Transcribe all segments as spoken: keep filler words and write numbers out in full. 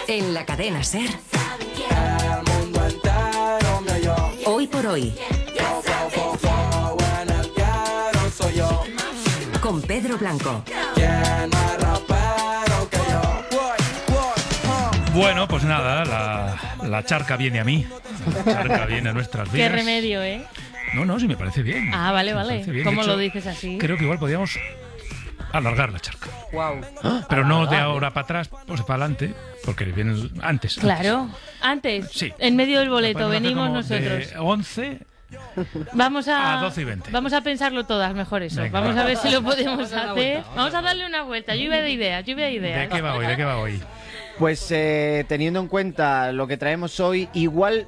En la cadena SER. Hoy por hoy. Con Pedro Blanco. Bueno, pues nada, la, la charca viene a mí. La charca viene a nuestras vidas. Qué remedio, ¿eh? No, no, sí me parece bien. Ah, vale, vale. ¿Cómo hecho, lo dices así? Creo que igual podríamos alargar la charca. Wow. Pero no de ahora para atrás, pues para adelante, porque vienen antes. Claro, antes. antes. Sí. En medio del boleto, Podemos hacer venimos como nosotros. De once Vamos a, a doce y veinte. Vamos a pensarlo todas, mejor eso. Venga, vamos va. a ver si lo podemos hacer. vuelta, Vamos a darle una vuelta. Lluvia de ideas, lluvia de ideas. ¿De qué va hoy? ¿De qué va hoy? Pues eh, teniendo en cuenta lo que traemos hoy, igual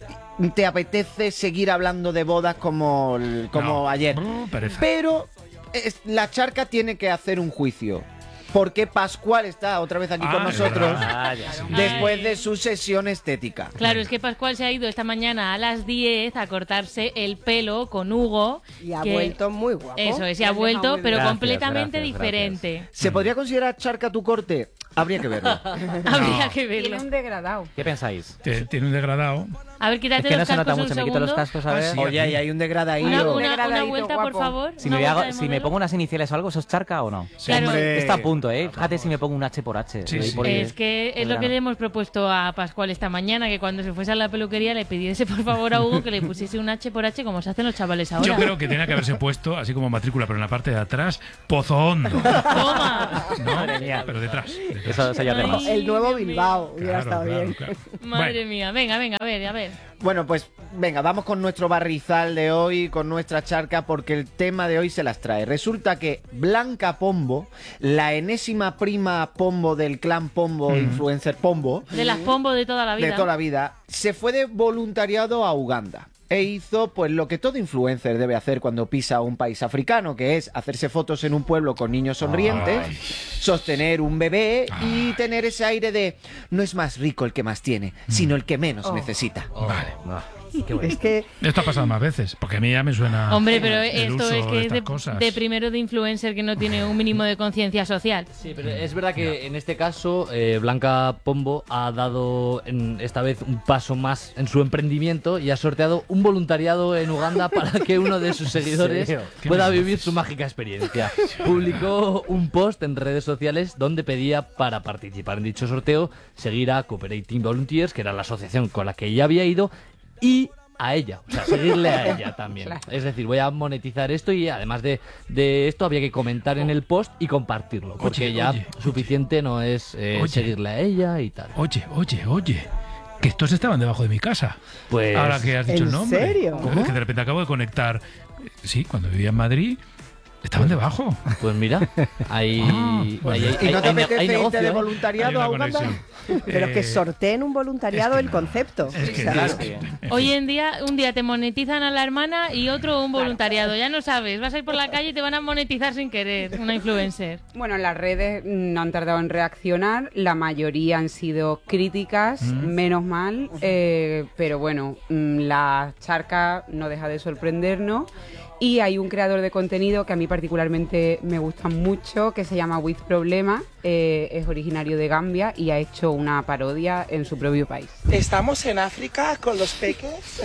te apetece seguir hablando de bodas como, como No. ayer. Brr, pereza. Pero es- la charca tiene que hacer un juicio. Porque Pascual está otra vez aquí Ah, con es nosotros verdad. Ah, ya sí. después Ay. de su sesión estética. Claro, es que Pascual se ha ido esta mañana a las diez a cortarse el pelo con Hugo. Y ha que- vuelto muy guapo. Eso es, y Lo ha has vuelto, dejado muy pero bien. Gracias, completamente gracias, diferente. ¿Se podría considerar charca tu corte? Habría que verlo. Habría que Tiene verlo. un degradado. ¿Qué pensáis? Te- Tiene un degradado. A ver, Es quítate que no los se nota cascos un mucho, me quito los segundo. cascos a ver. Ah, sí. Oye, y hay un degradadillo. Una, Un una- una degradadito vuelta, por guapo. favor. Si Una me, hago- vuelta de si me modelo. pongo unas iniciales o algo, ¿eso es charca o no? Claro. Hombre. Está a punto, ¿eh? Fíjate si me pongo un H por H. Sí, Ahí sí. por- Es que es lo que verano. le hemos propuesto a Pascual esta mañana, que cuando se fuese a la peluquería le pidiese por favor a Hugo que le pusiese un H por H como se hacen los chavales ahora. Yo creo que tenía que haberse puesto, así como matrícula, pero en la parte de atrás, Pozo Hondo. ¡Toma! ¿No? Madre mía. Pero detrás. detrás. Eso, eso ya Ay. tengo. El nuevo Dios mío. Bilbao hubiera Claro, estado claro, bien. claro. Madre Bueno, mía, venga, venga, a ver, a ver. Bueno, pues venga, vamos con nuestro barrizal de hoy, con nuestra charca, porque el tema de hoy se las trae. Resulta que Blanca Pombo, la enésima prima Pombo del clan Pombo, influencer Pombo, De las pombo de toda la vida. de toda la vida, se fue de voluntariado a Uganda. E hizo pues lo que todo influencer debe hacer cuando pisa un país africano, que es hacerse fotos en un pueblo con niños sonrientes, Ay. sostener un bebé y tener ese aire de no es más rico el que más tiene, sino el que menos necesita. vale. Ah, qué bueno. Es que Esto ha pasado más veces, porque a mí ya me suena. Hombre, pero el esto uso es que de es estas de, cosas. de primero de influencer que no tiene un mínimo de conciencia social. Sí, pero es verdad que en este caso eh, Blanca Pombo ha dado en- esta vez un paso más en su emprendimiento y ha sorteado un voluntariado en Uganda para que uno de sus seguidores serio? ¿Qué pueda me vivir dices? su mágica experiencia. Publicó un post en redes sociales donde pedía para participar en dicho sorteo seguir a Cooperating Volunteers, que era la asociación con la que ella había ido, y a ella, o sea, seguirle a ella también. Es decir, voy a monetizar esto y además de, de esto había que comentar en el post y compartirlo, porque Oye, ya oye, suficiente no es eh, Oye. seguirle a ella y tal. Oye, oye, oye. Que estos estaban debajo de mi casa. Pues Ahora que has dicho ¿en el nombre. serio? Es que de repente acabo de conectar. Sí, cuando vivía en Madrid, estaban debajo. Pues mira, hay, Ah, hay, pues hay- ¿Y no te hay ne- apetece hay irte negocio, de ¿eh? voluntariado Hay a una Uganda? conexión. pero que Eh, sorteen un voluntariado es que el no. concepto. Es que, O sea, es que- en fin. Hoy en día, un día te monetizan a la hermana y otro un voluntariado. Ya no sabes, vas a ir por la calle y te van a monetizar sin querer, una influencer. Bueno, las redes no han tardado en reaccionar, la mayoría han sido críticas, menos mal, eh, pero bueno, mm, la charca no deja de sorprendernos. Y hay un creador de contenido que a mí particularmente me gusta mucho, que se llama With Problema, eh, es originario de Gambia y ha hecho una parodia en su propio país. Estamos en África con los peques.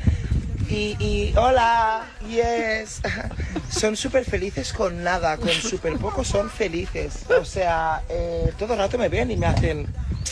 Y, y hola, yes. Son súper felices con nada, con súper poco son felices. O sea, eh, todo el rato me ven y me hacen...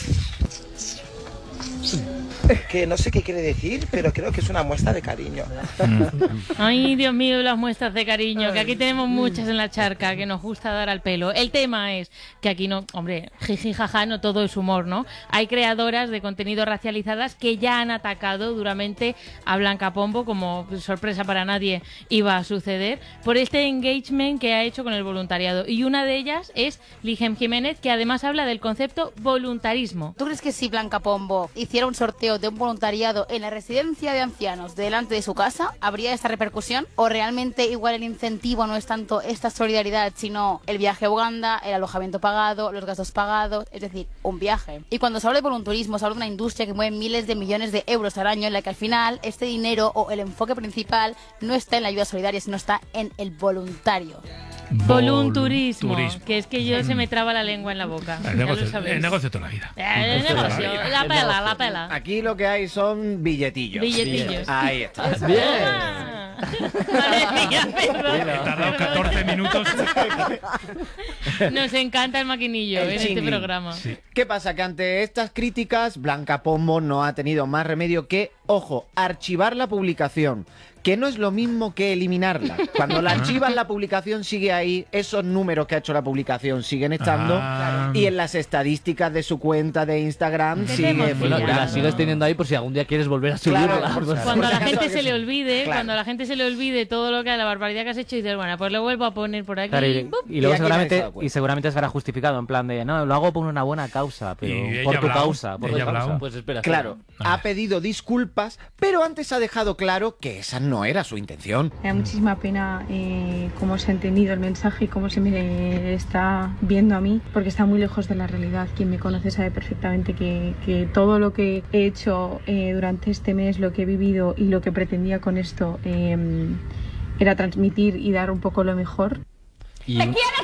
Que no sé qué quiere decir, pero creo que es una muestra de cariño. Ay, Dios mío, las muestras de cariño, que aquí tenemos muchas en la charca, que nos gusta dar al pelo. El tema es que aquí no, hombre, jiji, jaja, no todo es humor, ¿no? Hay creadoras de contenido racializadas que ya han atacado duramente a Blanca Pombo, como sorpresa para nadie iba a suceder, por este engagement que ha hecho con el voluntariado. Y una de ellas es Ligem Jiménez, que además habla del concepto voluntarismo. ¿Tú crees que si Blanca Pombo hiciera un sorteo de un voluntariado en la residencia de ancianos delante de su casa, habría esta repercusión? ¿O realmente igual el incentivo no es tanto esta solidaridad, sino el viaje a Uganda, el alojamiento pagado, los gastos pagados, es decir, un viaje? Y cuando se habla de voluntarismo, se habla de una industria que mueve miles de millones de euros al año, en la que al final este dinero o el enfoque principal no está en la ayuda solidaria, sino está en el voluntario. Volunturismo, Volunturismo. que es que yo se me traba la lengua en la boca. El Ya lo negocio, sabéis. el negocio toda la vida. Eh, el negocio, la pela, la pela. Aquí lo que hay son billetillos. Billetillos. Ahí está. Bien. Ah. Madre mía, perdón. He tardado catorce minutos. Nos encanta el maquinillo El en este chingui. programa. Sí. ¿Qué pasa? Que ante estas críticas, Blanca Pombo no ha tenido más remedio que, ojo, archivar la publicación. Que no es lo mismo que eliminarla. Cuando la archivas, la publicación sigue ahí, esos números que ha hecho la publicación siguen estando, Ah. y en las estadísticas de su cuenta de Instagram ¿Qué sigue tema? Bueno, y la figurando. sigues teniendo ahí por si algún día quieres volver a Claro, subirla. por si- Cuando a la acaso gente que se sí. le olvide, Claro. cuando a la gente se le olvide todo lo que la barbaridad que has hecho y dices, bueno, pues lo vuelvo a poner por aquí. Claro, y, ¡pum! y luego Y aquí nadie se ha seguramente dado cuenta. y seguramente estará justificado en plan de no, lo hago por una buena causa, pero Y ella por ha tu hablado, causa, por ella tu ha hablado. causa. Pues espera. Claro, A ha ver. pedido disculpas, pero antes ha dejado claro que esa no era su intención. Me da muchísima pena eh, cómo se ha entendido el mensaje y cómo se me está viendo a mí, porque está muy lejos de la realidad. Quien me conoce sabe perfectamente que, que todo lo que he hecho eh, durante este mes, lo que he vivido y lo que pretendía con esto eh, era transmitir y dar un poco lo mejor. Y,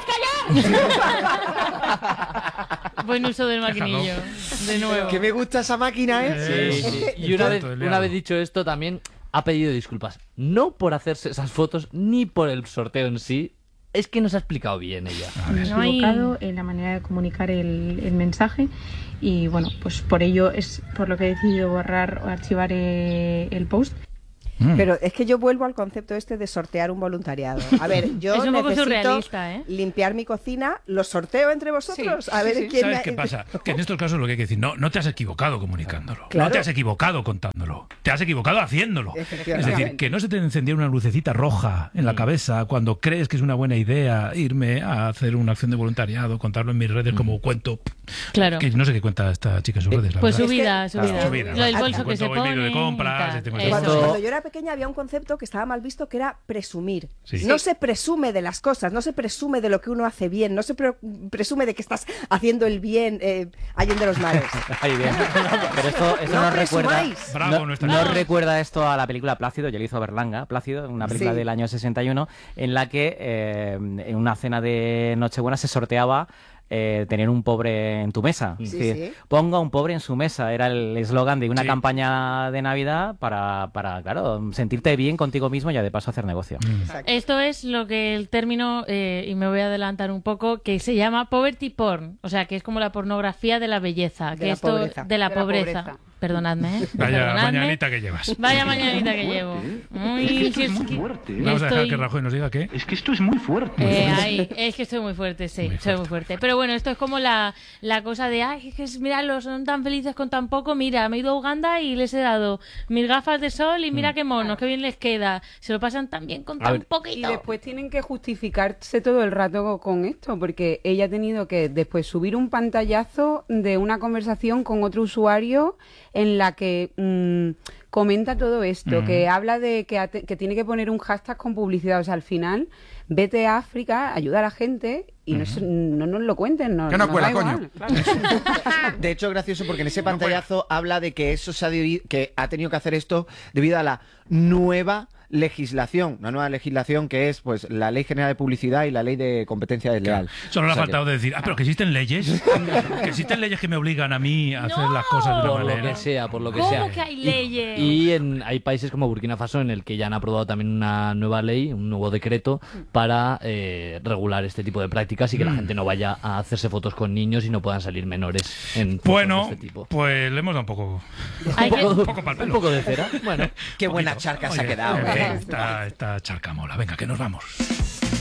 Buen uso del maquinillo. De nuevo. Que me gusta esa máquina, ¿eh? Sí, sí. Y una vez, una vez dicho esto, también ha pedido disculpas. No por hacerse esas fotos, ni por el sorteo en sí. Es que nos ha explicado bien ella. Me he No hay- equivocado en la manera de comunicar el, el mensaje y bueno, pues por ello es por lo que he decidido borrar o archivar eh, el post. Pero es que yo vuelvo al concepto este de sortear un voluntariado. A ver, yo Es un poco necesito surrealista, ¿eh? limpiar mi cocina, ¿lo sorteo entre vosotros? A ver quién ¿Sabes me- qué pasa? Que en estos casos lo que hay que decir, no, no te has equivocado comunicándolo, Claro. no te has equivocado contándolo, te has equivocado haciéndolo. Es Efectivamente. decir, que no se te encendía una lucecita roja en la cabeza cuando crees que es una buena idea irme a hacer una acción de voluntariado, contarlo en mis redes como cuento. Claro. Que no sé qué cuenta esta chica en sus redes, la Pues su verdad. vida, su Claro, vida. su vida, Lo del vale. bolso que Cuento se voy medio pone. de compras, y tal. y tengo que- Eso. Cuando, cuando yo era pequeña había un concepto que estaba mal visto que era presumir. Sí. No se presume de las cosas, no se presume de lo que uno hace bien, no se pre- presume de que estás haciendo el bien eh, allende los mares. Ahí bien. Pero esto, esto No nos recuerda. presumáis. Bravo, no, nuestra nos chica. recuerda esto a la película Plácido, ya lo hizo Berlanga, Plácido, una película Sí. del año sesenta y uno, en la que eh, en una cena de Nochebuena se sorteaba eh, tener un pobre en tu mesa. Sí, Es decir, sí. ponga un pobre en su mesa, era el eslogan de una Sí. campaña de Navidad para, para, claro, sentirte bien contigo mismo y ya de paso hacer negocio. Esto es lo que el término, eh, y me voy a adelantar un poco, que se llama poverty porn. O sea, que es como la pornografía de la belleza. De que la esto, pobreza. De la De la pobreza. pobreza. Perdonadme, ¿eh? Vaya Perdonadme. mañanita que llevas. Vaya mañanita que llevo. Uy, si es que Vamos a dejar estoy- que Rajoy nos diga qué. Es que esto es muy fuerte. Eh, ay, es que estoy muy fuerte, sí, Muy soy muy fuerte. Pero bueno, esto es como la, la cosa de, ay, es que es- míralo, son tan felices con tan poco. Mira, me he ido a Uganda y les he dado mis gafas de sol y mira qué monos, qué bien les queda. Se lo pasan tan bien con A tan ver. Y poquito. después tienen que justificarse todo el rato con esto, porque ella ha tenido que después subir un pantallazo de una conversación con otro usuario en la que mm, comenta todo esto, Mm. que habla de que, ate- que tiene que poner un hashtag con publicidad. O sea, al final, vete a África, ayuda a la gente y no, se- no nos lo cuenten. No, Que no nos cuela, da coño. igual, claro. De hecho, es gracioso porque en ese pantallazo habla de que eso se ha debi- que ha tenido que hacer esto debido a la nueva legislación, una nueva legislación que es pues la Ley General de Publicidad y la Ley de Competencia Desleal. Solo le O ha sea faltado que- decir, ah, pero que existen leyes, que existen leyes que me obligan a mí a hacer las cosas de una Por lo manera. que sea, por lo que ¿Cómo sea. que hay Y- leyes? Y, en, hay países como Burkina Faso en el que ya han aprobado también una nueva ley, un nuevo decreto para eh, regular este tipo de prácticas y que la gente no vaya a hacerse fotos con niños y no puedan salir menores en fotos Bueno, de este tipo. pues le hemos dado un poco, Hay que- un poco pa'l Un pelo. poco de cera. Bueno. Qué buena Poquito. charca se ha Oye, quedado, eh, ¿eh? Esta, esta charca mola. Venga, que nos vamos.